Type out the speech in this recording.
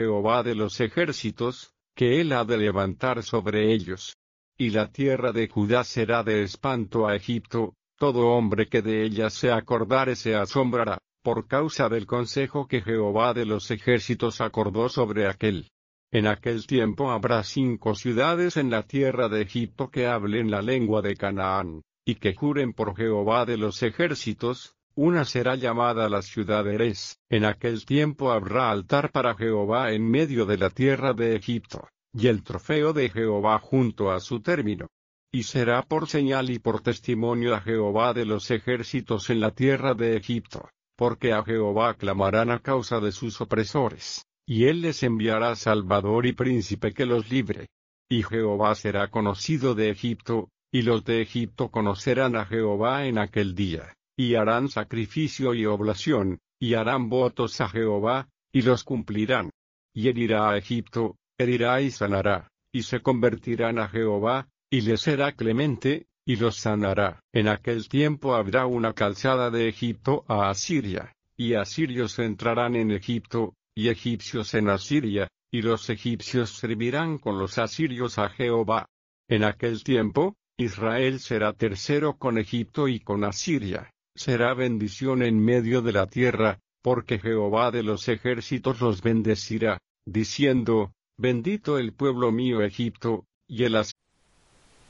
Jehová de los ejércitos, que él ha de levantar sobre ellos. Y la tierra de Judá será de espanto a Egipto, todo hombre que de ella se acordare se asombrará, por causa del consejo que Jehová de los ejércitos acordó sobre aquel. En aquel tiempo habrá 5 ciudades en la tierra de Egipto que hablen la lengua de Canaán, y que juren por Jehová de los ejércitos. Una será llamada la ciudad de Erez. En aquel tiempo habrá altar para Jehová en medio de la tierra de Egipto, y el trofeo de Jehová junto a su término. Y será por señal y por testimonio a Jehová de los ejércitos en la tierra de Egipto, porque a Jehová clamarán a causa de sus opresores, y él les enviará Salvador y príncipe que los libre. Y Jehová será conocido de Egipto, y los de Egipto conocerán a Jehová en aquel día. Y harán sacrificio y oblación, y harán votos a Jehová, y los cumplirán. Y herirá a Egipto, herirá y sanará, y se convertirán a Jehová, y les será clemente, y los sanará. En aquel tiempo habrá una calzada de Egipto a Asiria, y asirios entrarán en Egipto, y egipcios en Asiria, y los egipcios servirán con los asirios a Jehová. En aquel tiempo, Israel será tercero con Egipto y con Asiria. Será bendición en medio de la tierra, porque Jehová de los ejércitos los bendecirá, diciendo, bendito el pueblo mío Egipto, y el